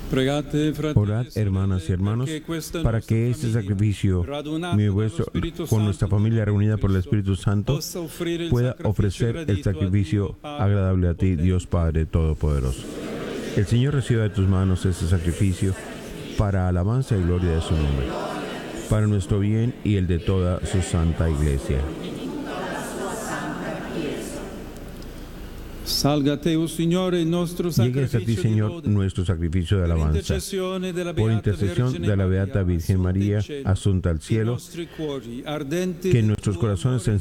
Orad, hermanas y hermanos, para que este sacrificio, mío y vuestro, con nuestra familia reunida por el Espíritu Santo, pueda ofrecer el sacrificio agradable a ti, Dios Padre Todopoderoso. El Señor reciba de tus manos este sacrificio para alabanza y gloria de su nombre, para nuestro bien y el de toda su santa Iglesia. Llegue hasta ti, Señor, nuestro sacrificio de alabanza. Por intercesión de la Beata Virgen María, asunta al cielo, que nuestros corazones